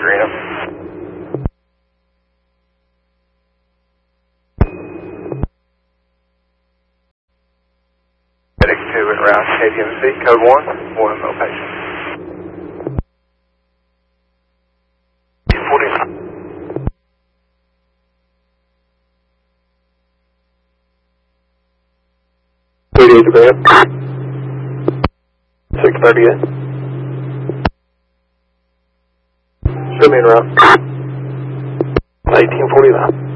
Greenham. Medic 2 en route, KTMC, code 1, 1 male patient. 49. 38 to bed. 638. Show me en route. 1849.